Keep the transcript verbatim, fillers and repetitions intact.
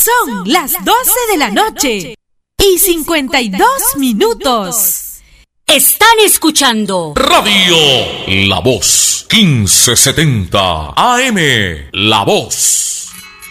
Son las doce de la noche y cincuenta y dos minutos. Están escuchando Radio La Voz, quince setenta A M. La Voz.